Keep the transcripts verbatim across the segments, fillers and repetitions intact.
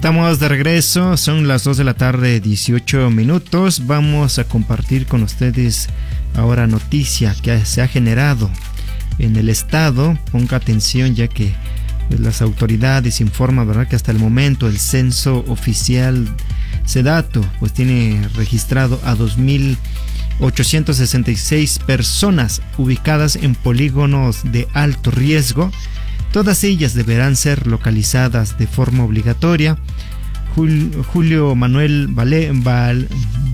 Estamos de regreso, son las dos de la tarde, dieciocho minutos. Vamos a compartir con ustedes ahora noticia que se ha generado en el estado. Ponga atención, ya que pues, las autoridades informan, ¿verdad?, que hasta el momento el censo oficial SEDATU pues tiene registrado a dos mil ochocientas sesenta y seis personas ubicadas en polígonos de alto riesgo. Todas ellas deberán ser localizadas de forma obligatoria. Julio Manuel Vale, Val,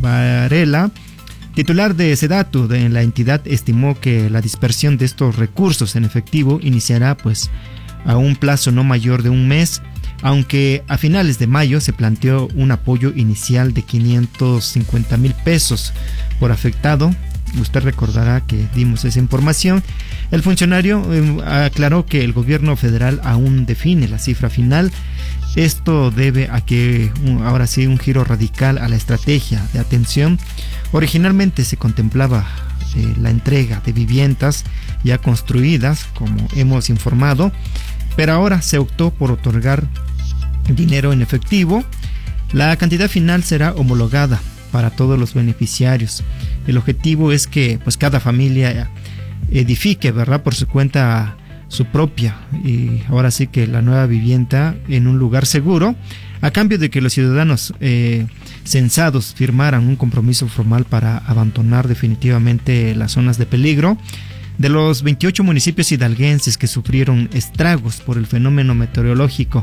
Varela, titular de SEDATU de la entidad, estimó que la dispersión de estos recursos en efectivo iniciará pues a un plazo no mayor de un mes, aunque a finales de mayo se planteó un apoyo inicial de quinientos cincuenta mil pesos por afectado. Usted recordará que dimos esa información. El funcionario eh, aclaró que el gobierno federal aún define la cifra final. Esto debe a que un, ahora sí un giro radical a la estrategia de atención. Originalmente se contemplaba eh, la entrega de viviendas ya construidas, como hemos informado, pero ahora se optó por otorgar dinero en efectivo. La cantidad final será homologada para todos los beneficiarios. El objetivo es que pues cada familia edifique, ¿verdad?, por su cuenta su propia y ahora sí que la nueva vivienda en un lugar seguro, a cambio de que los ciudadanos eh, censados firmaran un compromiso formal para abandonar definitivamente las zonas de peligro. De los veintiocho municipios hidalguenses que sufrieron estragos por el fenómeno meteorológico,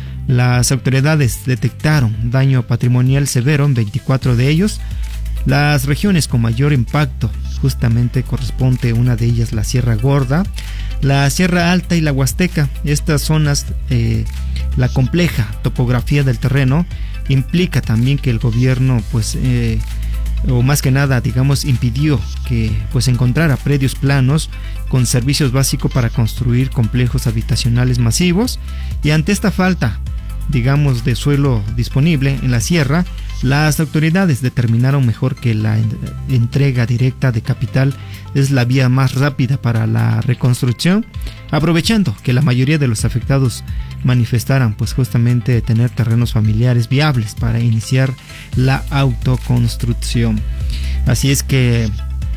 las autoridades detectaron daño patrimonial severo en veinticuatro de ellos. Las regiones con mayor impacto justamente corresponde una de ellas la Sierra Gorda, la Sierra Alta y la Huasteca. Estas zonas, eh, la compleja topografía del terreno implica también que el gobierno pues eh, o más que nada digamos impidió que pues encontrara predios planos con servicios básicos para construir complejos habitacionales masivos. Y ante esta falta digamos de suelo disponible en la sierra, las autoridades determinaron mejor que la entrega directa de capital es la vía más rápida para la reconstrucción, aprovechando que la mayoría de los afectados manifestaran pues justamente tener terrenos familiares viables para iniciar la autoconstrucción. Así es que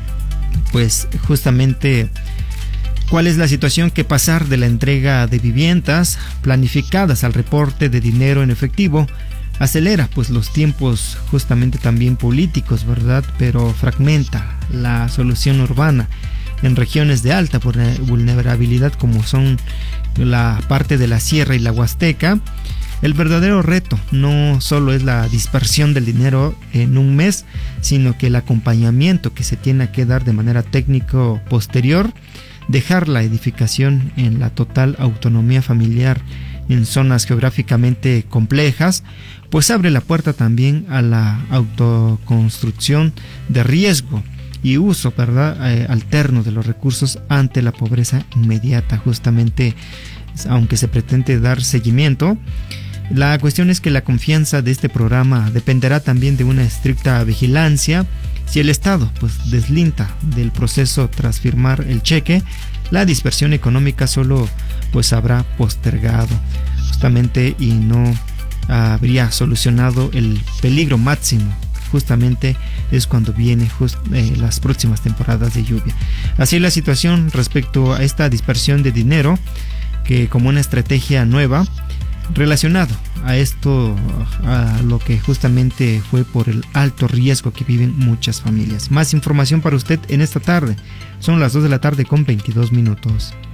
pues justamente ¿cuál es la situación? Que pasar de la entrega de viviendas planificadas al reporte de dinero en efectivo acelera pues los tiempos justamente también políticos, ¿verdad? Pero fragmenta la solución urbana en regiones de alta vulnerabilidad como son la parte de la Sierra y la Huasteca. El verdadero reto no solo es la dispersión del dinero en un mes, sino que el acompañamiento que se tiene que dar de manera técnico posterior. Dejar la edificación en la total autonomía familiar en zonas geográficamente complejas, pues abre la puerta también a la autoconstrucción de riesgo y uso, ¿verdad?, eh, alterno de los recursos ante la pobreza inmediata. Justamente, aunque se pretende dar seguimiento, la cuestión es que la confianza de este programa dependerá también de una estricta vigilancia. Si el Estado pues deslinda del proceso tras firmar el cheque, la dispersión económica solo pues habrá postergado justamente y no habría solucionado el peligro máximo. Justamente es cuando vienen just, eh, las próximas temporadas de lluvia. Así la situación respecto a esta dispersión de dinero, que como una estrategia nueva relacionado a esto, a lo que justamente fue por el alto riesgo que viven muchas familias. Más información para usted en esta tarde. Son las dos de la tarde con veintidós minutos.